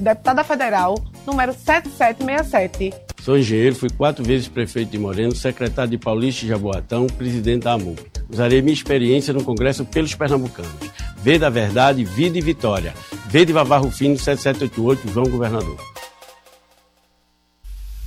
deputada federal, número 7767. Sou engenheiro, fui 4 vezes prefeito de Moreno, secretário de Paulista e Jaboatão, presidente da AMUP. Usarei minha experiência no Congresso pelos pernambucanos. V da Verdade, Vida e Vitória. V de Vavá Rufino, 7788, João Governador.